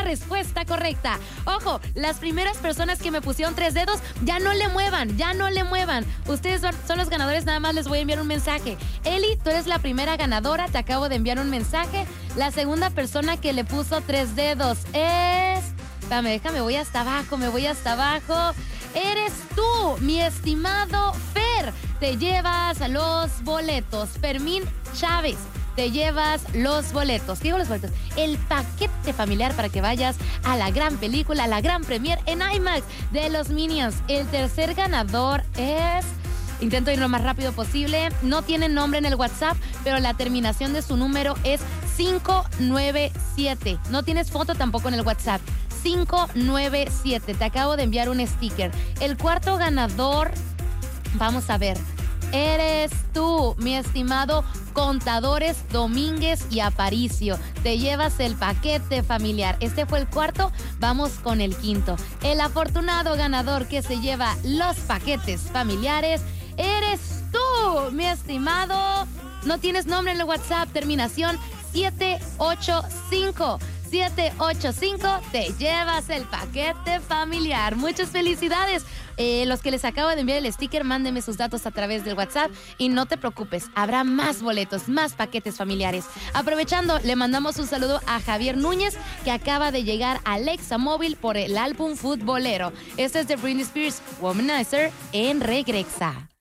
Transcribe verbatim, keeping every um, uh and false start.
respuesta correcta. Ojo, las primeras personas que me pusieron tres dedos, ya no le muevan, ya no le muevan. Ustedes son, son los ganadores, nada más les voy a enviar un mensaje. Eli, tú eres la primera ganadora, te acabo de enviar un mensaje. La segunda persona que le puso tres dedos es... Déjame, déjame, voy hasta abajo, me voy hasta abajo. Eres tú, mi estimado Fer. Te llevas los boletos. Fermín Chávez, te llevas los boletos. ¿Qué digo los boletos? El paquete familiar para que vayas a la gran película, a la gran premiere en IMAX de los Minions. El tercer ganador es... Intento ir lo más rápido posible. No tiene nombre en el WhatsApp, pero la terminación de su número es cinco nueve siete. No tienes foto tampoco en el WhatsApp. cinco nueve siete. Te acabo de enviar un sticker. El cuarto ganador, vamos a ver, eres tú, mi estimado Contadores Domínguez y Aparicio. Te llevas el paquete familiar. Este fue el cuarto, vamos con el quinto. El afortunado ganador que se lleva los paquetes familiares, eres tú, mi estimado. No tienes nombre en el WhatsApp, terminación siete ocho cinco. siete ocho cinco, te llevas el paquete familiar. Muchas felicidades. Eh, los que les acabo de enviar el sticker, mándenme sus datos a través del WhatsApp y no te preocupes, habrá más boletos, más paquetes familiares. Aprovechando, le mandamos un saludo a Javier Núñez, que acaba de llegar a Alexa Móvil por el álbum futbolero. Este es de Britney Spears, Womanizer, en Regrexa.